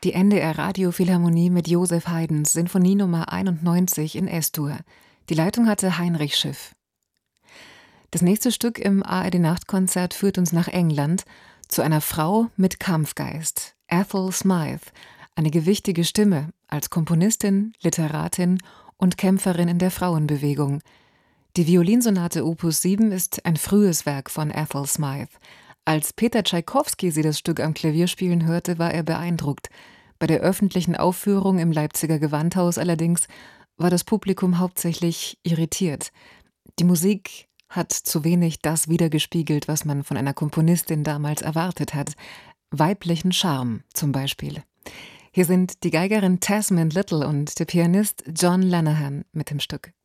Die NDR Radiophilharmonie mit Joseph Haydns Sinfonie Nummer 91 in S-Dur. Die Leitung hatte Heinrich Schiff. Das nächste Stück im ARD-Nachtkonzert führt uns nach England zu einer Frau mit Kampfgeist, Ethel Smythe, eine gewichtige Stimme als Komponistin, Literatin und Kämpferin in der Frauenbewegung. Die Violinsonate Opus 7 ist ein frühes Werk von Ethel Smythe. Als Peter Tschaikowski sie das Stück am Klavier spielen hörte, war er beeindruckt. Bei der öffentlichen Aufführung im Leipziger Gewandhaus allerdings war das Publikum hauptsächlich irritiert. Die Musik hat zu wenig das widergespiegelt, was man von einer Komponistin damals erwartet hat. Weiblichen Charme zum Beispiel. Hier sind die Geigerin Tasmin Little und der Pianist John Lanahan mit dem Stück.